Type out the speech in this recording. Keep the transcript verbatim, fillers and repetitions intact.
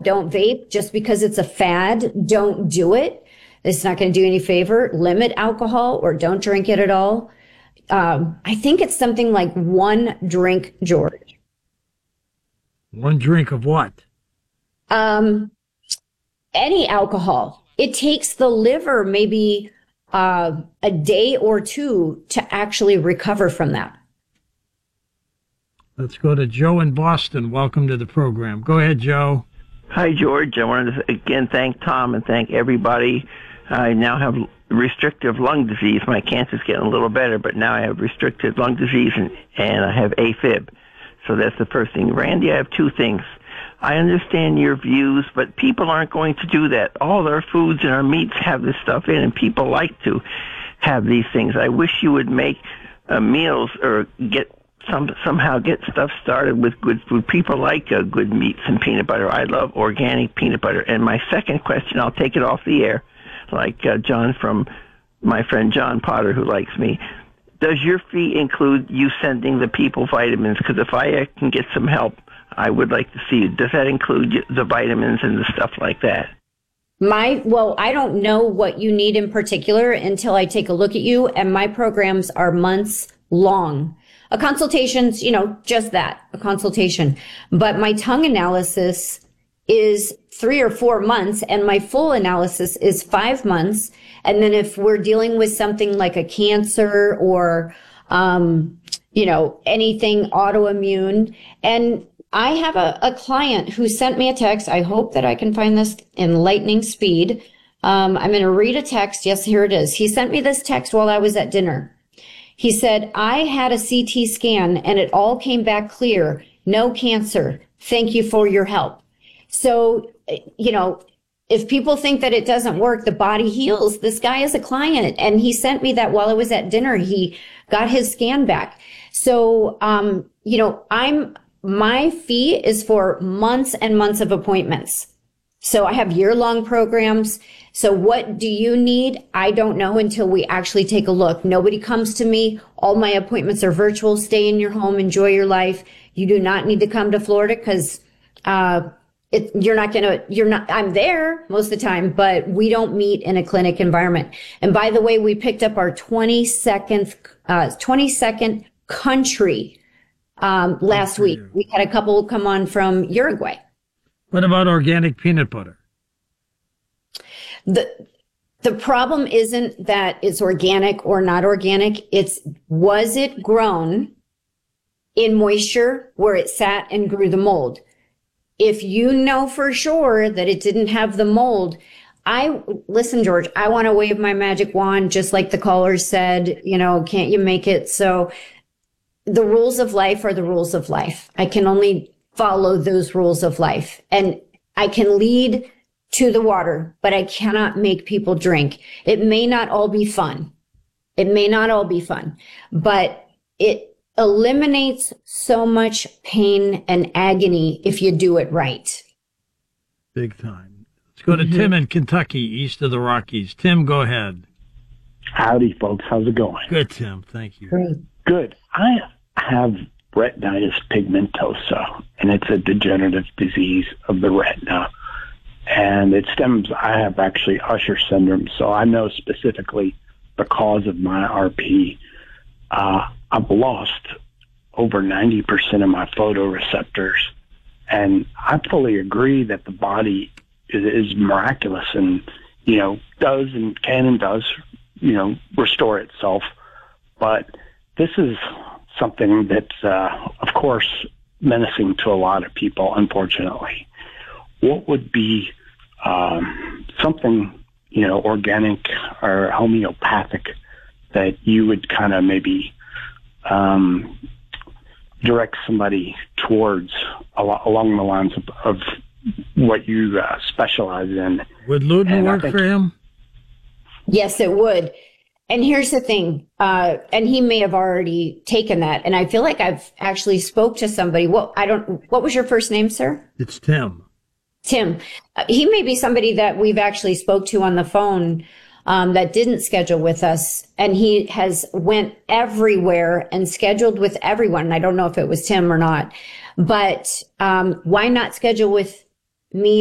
Don't vape just because it's a fad. Don't do it. It's not going to do any favor. Limit alcohol or don't drink it at all. Um, I think it's something like one drink, George. One drink of what? Um, any alcohol. It takes the liver maybe uh, a day or two to actually recover from that. Let's go to Joe in Boston. Welcome to the program. Go ahead, Joe. Hi, George. I wanted to again thank Tom and thank everybody. I now have restrictive lung disease. My cancer's getting a little better, but now I have restricted lung disease and, and I have AFib. So that's the first thing. Randy, I have two things. I understand your views, but people aren't going to do that. All our foods and our meats have this stuff in, and people like to have these things. I wish you would make uh, meals or get some somehow get stuff started with good food. People like uh, good meats and peanut butter. I love organic peanut butter. And my second question, I'll take it off the air, like uh, John from my friend John Potter, who likes me. Does your fee include you sending the people vitamins? Because if I can get some help, I would like to see. Does that include the vitamins and the stuff like that? My, well, I don't know what you need in particular until I take a look at you, and my programs are months long. A consultation's, you know, just that, a consultation. But my tongue analysis is three or four months, and my full analysis is five months. And then if we're dealing with something like a cancer or, um, you know, anything autoimmune, and I have a, a client who sent me a text. I hope that I can find this in lightning speed. Um, I'm going to read a text. Yes, here it is. He sent me this text while I was at dinner. He said, I had a C T scan and it all came back clear. No cancer. Thank you for your help. So, you know, if people think that it doesn't work, the body heals. This guy is a client, and he sent me that while I was at dinner. He got his scan back. So, um, you know, I'm, my fee is for months and months of appointments. So I have year-long programs. So what do you need? I don't know until we actually take a look. Nobody comes to me. All my appointments are virtual. Stay in your home. Enjoy your life. You do not need to come to Florida because uh, it, you're not going to, you're not, I'm there most of the time, but we don't meet in a clinic environment. And by the way, we picked up our twenty-second, uh, twenty-second country um, last week. We had a couple come on from Uruguay. What about organic peanut butter? The the problem isn't that it's organic or not organic. It's, was it grown in moisture where it sat and grew the mold? If you know for sure that it didn't have the mold, I, listen, George, I want to wave my magic wand, just like the caller said, you know, can't you make it? So the rules of life are the rules of life. I can only follow those rules of life, and I can lead to the water, but I cannot make people drink. It may not all be fun. It may not all be fun, but it eliminates so much pain and agony if you do it right. Big time. Let's go to mm-hmm. Tim in Kentucky, east of the Rockies. Tim, go ahead. Howdy, folks. How's it going? Good, Tim. Thank you. Great. Good. I have retinitis pigmentosa, and it's a degenerative disease of the retina. And it stems, I have actually Usher syndrome, so I know specifically the cause of my R P. Uh, I've lost over ninety percent of my photoreceptors, and I fully agree that the body is, is miraculous and, you know, does and can and does, you know, restore itself. But this is something that's, uh, of course, menacing to a lot of people, unfortunately. What would be um, something, you know, organic or homeopathic that you would kind of maybe um, direct somebody towards al- along the lines of, of what you uh, specialize in? Would Luton And work think, for him? Yes, it would. And here's the thing, uh, and he may have already taken that. And I feel like I've actually spoke to somebody. What I don't. What was your first name, sir? It's Tim. Tim. Uh, he may be somebody that we've actually spoke to on the phone um, that didn't schedule with us, and he has went everywhere and scheduled with everyone. And I don't know if it was Tim or not, but um, why not schedule with me?